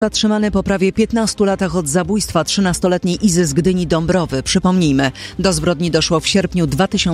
Zatrzymany po prawie 15 latach od zabójstwa 13-letniej Izy z Gdyni Dąbrowy. Przypomnijmy, do zbrodni doszło w sierpniu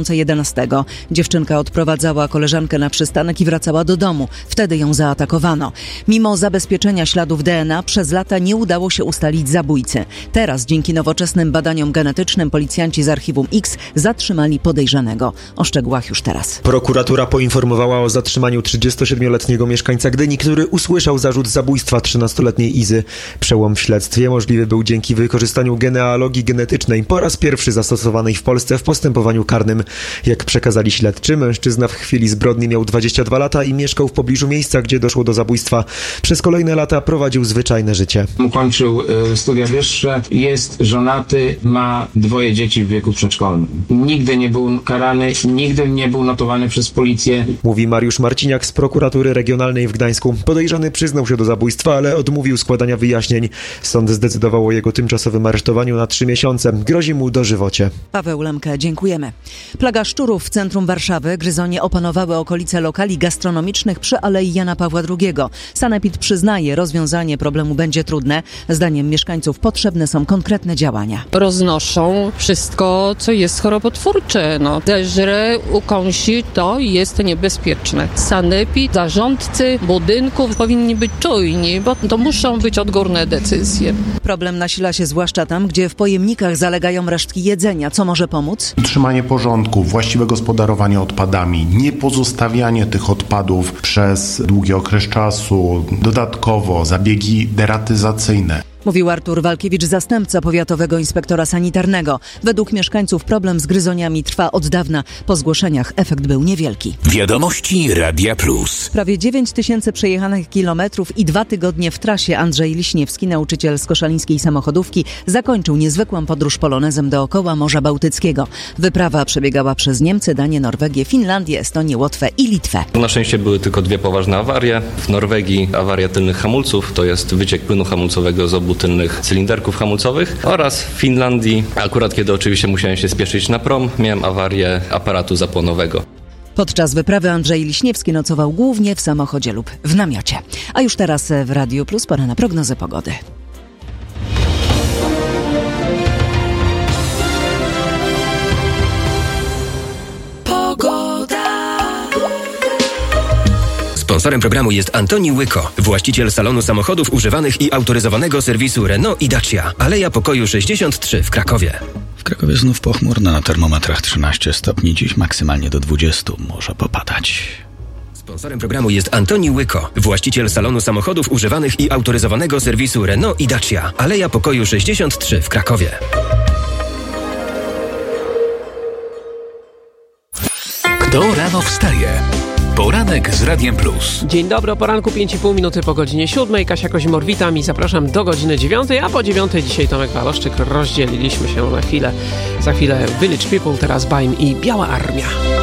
2011. Dziewczynka odprowadzała koleżankę na przystanek i wracała do domu. Wtedy ją zaatakowano. Mimo zabezpieczenia śladów DNA przez lata nie udało się ustalić zabójcy. Teraz dzięki nowoczesnym badaniom genetycznym policjanci z Archiwum X zatrzymali podejrzanego. O szczegółach już teraz. Prokuratura poinformowała o zatrzymaniu 37-letniego mieszkańca Gdyni, który usłyszał zarzut zabójstwa 13-letniej Izy. Przełom w śledztwie możliwy był dzięki wykorzystaniu genealogii genetycznej po raz pierwszy zastosowanej w Polsce w postępowaniu karnym. Jak przekazali śledczy, mężczyzna w chwili zbrodni miał 22 lata i mieszkał w pobliżu miejsca, gdzie doszło do zabójstwa. Przez kolejne lata prowadził zwyczajne życie. Ukończył studia wyższe, jest żonaty, ma 2 dzieci w wieku przedszkolnym. Nigdy nie był karany, nigdy nie był notowany przez policję. Mówi Mariusz Marciniak z prokuratury regionalnej w Gdańsku. Podejrzany przyznał się do zabójstwa, ale odmówił składania wyjaśnień. Sąd zdecydował o jego tymczasowym aresztowaniu na 3 miesiące. Grozi mu dożywocie. Paweł Lemke, dziękujemy. Plaga szczurów w centrum Warszawy. Gryzonie opanowały okolice lokali gastronomicznych przy Alei Jana Pawła II. Sanepid przyznaje, rozwiązanie problemu będzie trudne. Zdaniem mieszkańców potrzebne są konkretne działania. Roznoszą wszystko, co jest chorobotwórcze. Zeżre, ukąsi, to jest niebezpieczne. Sanepid, zarządcy budynków powinni być czujni, bo to muszą być odgórne decyzje. Problem nasila się zwłaszcza tam, gdzie w pojemnikach zalegają resztki jedzenia. Co może pomóc? Utrzymanie porządku, właściwe gospodarowanie odpadami, nie pozostawianie tych odpadów przez długi okres czasu, dodatkowo zabiegi deratyzacyjne. Mówił Artur Walkiewicz, zastępca powiatowego inspektora sanitarnego. Według mieszkańców problem z gryzoniami trwa od dawna. Po zgłoszeniach efekt był niewielki. Wiadomości Radia Plus. Prawie 9 000 przejechanych kilometrów i 2 tygodnie w trasie. Andrzej Liśniewski, nauczyciel z koszalińskiej samochodówki, zakończył niezwykłą podróż polonezem dookoła Morza Bałtyckiego. Wyprawa przebiegała przez Niemcy, Danię, Norwegię, Finlandię, Estonię, Łotwę i Litwę. Na szczęście były tylko 2 poważne awarie. W Norwegii awaria tylnych hamulców, to jest wyciek płynu hamulcowego z obu tylnych cylinderków hamulcowych, oraz w Finlandii, akurat kiedy oczywiście musiałem się spieszyć na prom, miałem awarię aparatu zapłonowego. Podczas wyprawy Andrzej Liśniewski nocował głównie w samochodzie lub w namiocie. A już teraz w Radiu Plus pora na prognozę pogody. Sponsorem programu jest Antoni Łyko, właściciel salonu samochodów używanych i autoryzowanego serwisu Renault i Dacia. Aleja Pokoju 63 w Krakowie. W Krakowie znów pochmurno, na termometrach 13 stopni, dziś maksymalnie do 20 może popadać. Sponsorem programu jest Antoni Łyko, właściciel salonu samochodów używanych i autoryzowanego serwisu Renault i Dacia. Aleja Pokoju 63 w Krakowie. Kto rano wstaje? Poranek z Radiem Plus. Dzień dobry, o poranku 5,5 minuty po godzinie 7. Kasia Kozimor, witam i zapraszam do godziny 9, a po 9 dzisiaj Tomek Waloszczyk. Rozdzieliliśmy się na chwilę. Za chwilę Village People, teraz Baim i Biała Armia.